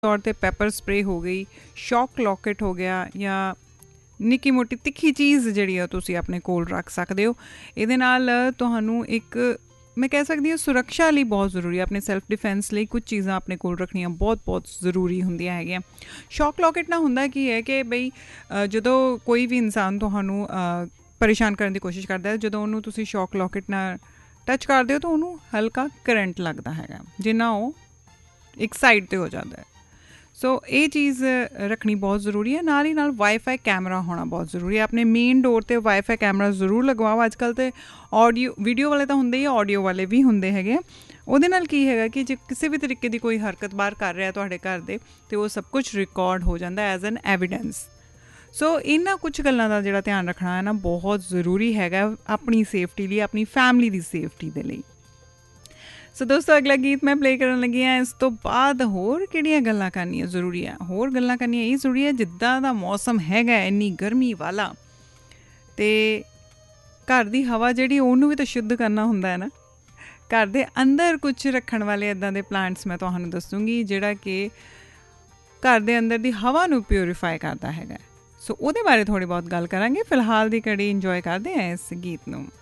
ਤੌਰ 'ਤੇ paper spray ਹੋ ਗਈ, ਸ਼ੌਕ ਲੌਕਟ ਹੋ ਗਿਆ, ਜਾਂ ਨਿੱਕੀ ਮੋਟੀ ਤਿੱਖੀ ਚੀਜ਼ ਜਿਹੜੀ ਆ ਤੁਸੀਂ ਆਪਣੇ ਕੋਲ ਰੱਖ ਸਕਦੇ ਹੋ। ਇਹਦੇ ਨਾਲ ਤੁਹਾਨੂੰ ਇੱਕ ਮੈਂ ਕਹਿ ਸਕਦੀ ਹਾਂ ਸੁਰੱਖਿਆ ਲਈ ਬਹੁਤ ਜ਼ਰੂਰੀ ਹੈ, ਆਪਣੇ ਸੈਲਫ ਡਿਫੈਂਸ ਲਈ ਕੁਝ ਚੀਜ਼ਾਂ ਆਪਣੇ ਕੋਲ ਰੱਖਣੀਆਂ ਬਹੁਤ ਜ਼ਰੂਰੀ ਹੁੰਦੀਆਂ ਹੈਗੀਆਂ। ਸ਼ੌਕ ਲੌਕਟ ਨਾਲ ਹੁੰਦਾ ਕੀ ਹੈ ਕਿ ਬਈ ਜਦੋਂ ਕੋਈ ਵੀ ਇਨਸਾਨ ਤੁਹਾਨੂੰ ਪਰੇਸ਼ਾਨ ਕਰਨ ਦੀ ਕੋਸ਼ਿਸ਼ ਕਰਦਾ ਹੈ, ਜਦੋਂ ਉਹਨੂੰ ਤੁਸੀਂ ਸ਼ੌਕ ਲੌਕਟ ਨਾਲ ਟੱਚ ਕਰਦੇ ਹੋ ਤਾਂ ਉਹਨੂੰ ਹਲਕਾ ਕਰੰਟ ਲੱਗਦਾ ਹੈਗਾ, ਜਿੰਨਾ ਉਹ ਇੱਕ ਸਾਈਡ 'ਤੇ ਹੋ ਜਾਂਦਾ ਹੈ। ਸੋ ਇਹ ਚੀਜ਼ ਰੱਖਣੀ ਬਹੁਤ ਜ਼ਰੂਰੀ ਹੈ। ਨਾਲ ਹੀ ਨਾਲ ਵਾਈਫਾਈ ਕੈਮਰਾ ਹੋਣਾ ਬਹੁਤ ਜ਼ਰੂਰੀ ਹੈ। ਆਪਣੇ ਮੇਨ ਡੋਰ 'ਤੇ ਵਾਈਫਾਈ ਕੈਮਰਾ ਜ਼ਰੂਰ ਲਗਵਾਓ। ਅੱਜ ਕੱਲ੍ਹ ਤਾਂ ਆਡੀਓ ਵੀਡੀਓ ਵਾਲੇ ਤਾਂ ਹੁੰਦੇ ਹੀ, ਆਡੀਓ ਵਾਲੇ ਵੀ ਹੁੰਦੇ ਹੈਗੇ। ਉਹਦੇ ਨਾਲ ਕੀ ਹੈਗਾ ਕਿ ਜੇ ਕਿਸੇ ਵੀ ਤਰੀਕੇ ਦੀ ਕੋਈ ਹਰਕਤ ਬਾਹਰ ਕਰ ਰਿਹਾ ਤੁਹਾਡੇ ਘਰ ਦੇ, ਅਤੇ ਉਹ ਸਭ ਕੁਛ ਰਿਕਾਰਡ ਹੋ ਜਾਂਦਾ ਐਜ਼ ਐਨ ਐਵੀਡੈਂਸ। ਸੋ ਇਹਨਾਂ ਕੁਛ ਗੱਲਾਂ ਦਾ ਜਿਹੜਾ ਧਿਆਨ ਰੱਖਣਾ ਹੈ ਨਾ ਬਹੁਤ ਜ਼ਰੂਰੀ ਹੈਗਾ ਆਪਣੀ ਸੇਫਟੀ ਲਈ, ਆਪਣੀ ਫੈਮਿਲੀ ਦੀ ਸੇਫਟੀ ਦੇ ਲਈ। ਸੋ ਦੋਸਤੋ ਅਗਲਾ ਗੀਤ ਮੈਂ ਪਲੇ ਕਰਨ ਲੱਗੀ ਹਾਂ। ਇਸ ਤੋਂ ਬਾਅਦ ਹੋਰ ਕਿਹੜੀਆਂ ਗੱਲਾਂ ਕਰਨੀਆਂ ਜ਼ਰੂਰੀ ਆ? ਹੋਰ ਗੱਲਾਂ ਕਰਨੀਆਂ ਇਹ ਜ਼ਰੂਰੀ ਹੈ, ਜਿੱਦਾਂ ਦਾ ਮੌਸਮ ਹੈਗਾ ਇੰਨੀ ਗਰਮੀ ਵਾਲਾ, ਅਤੇ ਘਰ ਦੀ ਹਵਾ ਜਿਹੜੀ ਉਹਨੂੰ ਵੀ ਤਾਂ ਸ਼ੁੱਧ ਕਰਨਾ ਹੁੰਦਾ ਹੈ ਨਾ। ਘਰ ਦੇ ਅੰਦਰ ਕੁਛ ਰੱਖਣ ਵਾਲੇ ਇੱਦਾਂ ਦੇ ਪਲਾਂਟਸ ਮੈਂ ਤੁਹਾਨੂੰ ਦੱਸੂੰਗੀ ਜਿਹੜਾ ਕਿ ਘਰ ਦੇ ਅੰਦਰ ਦੀ ਹਵਾ ਨੂੰ ਪਿਊਰੀਫਾਈ ਕਰਦਾ ਹੈਗਾ। ਸੋ ਉਹਦੇ ਬਾਰੇ ਥੋੜ੍ਹੀ ਬਹੁਤ ਗੱਲ ਕਰਾਂਗੇ। ਫਿਲਹਾਲ ਦੀ ਕੜੀ ਇੰਜੋਏ ਕਰਦੇ ਹਾਂ ਇਸ ਗੀਤ ਨੂੰ।